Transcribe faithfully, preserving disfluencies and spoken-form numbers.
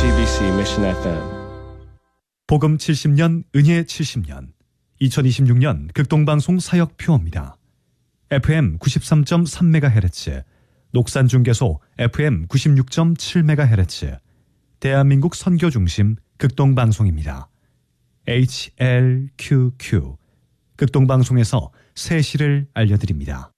지비씨 Mission 에프엠. 복음 칠십 년, 은혜 칠십 년, 이천이십육 년 극동방송 사역표입니다. 에프엠 구십삼 점 삼 메가헤르츠, 녹산중개소 에프엠 구십육 점 칠 메가헤르츠, 대한민국 선교중심 극동방송입니다. 에이치엘큐큐, 극동방송에서 새 시를 알려드립니다.